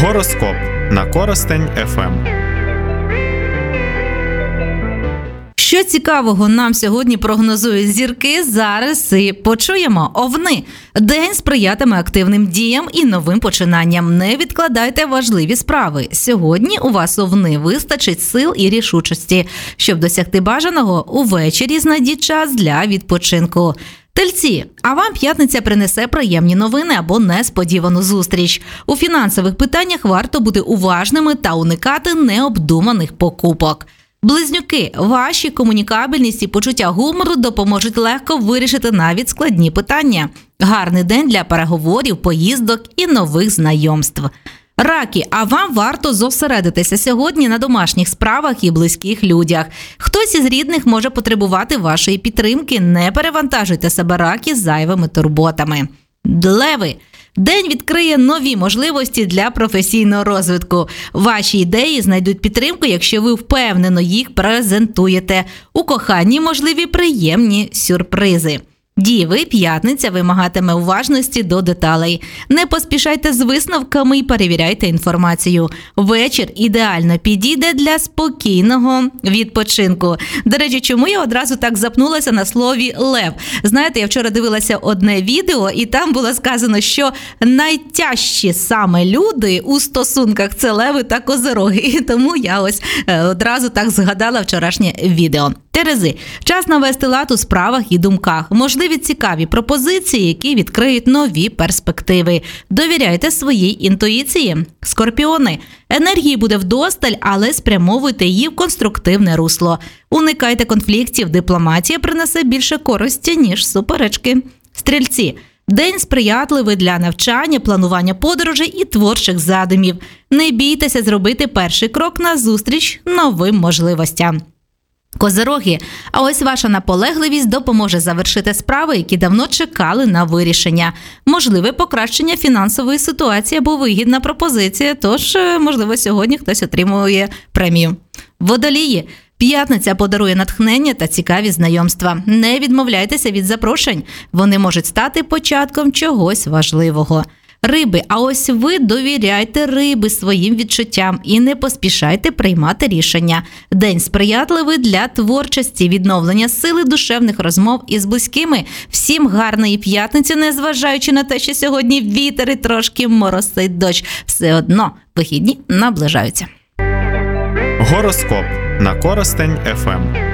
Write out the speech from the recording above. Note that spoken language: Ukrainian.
Гороскоп на Коростень ФМ. Що цікавого нам сьогодні прогнозують зірки, зараз і почуємо. Овни. День сприятиме активним діям і новим починанням. Не відкладайте важливі справи. Сьогодні у вас, овни, вистачить сил і рішучості. Щоб досягти бажаного, увечері знайдіть час для відпочинку. Тельці, а вам п'ятниця принесе приємні новини або несподівану зустріч. У фінансових питаннях варто бути уважними та уникати необдуманих покупок. Близнюки, ваші комунікабельність і почуття гумору допоможуть легко вирішити навіть складні питання. Гарний день для переговорів, поїздок і нових знайомств. Раки, а вам варто зосередитися сьогодні на домашніх справах і близьких людях. Хтось із рідних може потребувати вашої підтримки, не перевантажуйте себе, раки, зайвими турботами. Леви. День відкриє нові можливості для професійного розвитку. Ваші ідеї знайдуть підтримку, якщо ви впевнено їх презентуєте. У коханні можливі приємні сюрпризи. Діви, п'ятниця вимагатиме уважності до деталей. Не поспішайте з висновками і перевіряйте інформацію. Вечір ідеально підійде для спокійного відпочинку. До речі, чому я одразу так запнулася на слові «лев»? Знаєте, я вчора дивилася одне відео, і там було сказано, що найтяжчі саме люди у стосунках – це леви та козироги. І тому я ось одразу так згадала вчорашнє відео. Терези. Час навести лад у справах і думках. Можливі цікаві пропозиції, які відкриють нові перспективи. Довіряйте своїй інтуїції. Скорпіони. Енергії буде вдосталь, але спрямовуйте її в конструктивне русло. Уникайте конфліктів. Дипломатія принесе більше користі, ніж суперечки. Стрільці. День сприятливий для навчання, планування подорожей і творчих задумів. Не бійтеся зробити перший крок назустріч новим можливостям. Козироги, а ось ваша наполегливість допоможе завершити справи, які давно чекали на вирішення. Можливе покращення фінансової ситуації або вигідна пропозиція, тож, можливо, сьогодні хтось отримує премію. Водолії. П'ятниця подарує натхнення та цікаві знайомства. Не відмовляйтеся від запрошень. Вони можуть стати початком чогось важливого. Риби, а ось ви довіряйте, риби, своїм відчуттям і не поспішайте приймати рішення. День сприятливий для творчості, відновлення сили, душевних розмов із близькими. Всім гарної п'ятниці, незважаючи на те, що сьогодні вітер і трошки моросить дощ. Все одно вихідні наближаються. Гороскоп на Коростень ФМ.